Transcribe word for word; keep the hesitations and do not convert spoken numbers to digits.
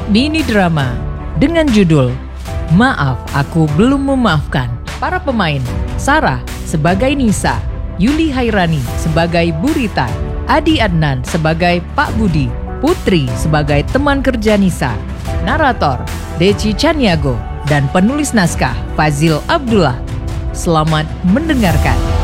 mini drama dengan judul Maaf Aku Belum Memaafkan. Para pemain: Sarah sebagai Nisa, Yuli Hairani sebagai Burita, Adi Adnan sebagai Pak Budi, Putri sebagai teman kerja Nisa, narator Deci Chaniago, dan penulis naskah Fazil Abdullah. Selamat mendengarkan.